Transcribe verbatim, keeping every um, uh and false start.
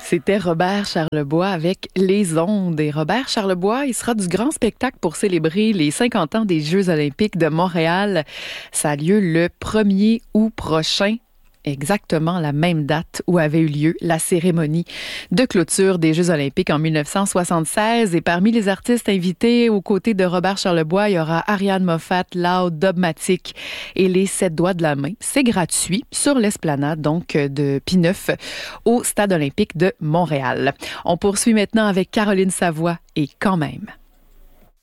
C'était Robert Charlebois avec Les Ondes. Et Robert Charlebois, il sera du grand spectacle pour célébrer les cinquante ans des Jeux olympiques de Montréal. Ça a lieu le premier août prochain. Exactement la même date où avait eu lieu la cérémonie de clôture des Jeux olympiques en dix-neuf cent soixante-seize. Et parmi les artistes invités aux côtés de Robert Charlebois, il y aura Ariane Moffat, Loud, Dubmatique et les Sept Doigts de la Main. C'est gratuit sur l'esplanade donc de Pie neuf au Stade olympique de Montréal. On poursuit maintenant avec Caroline Savoie et Quand même.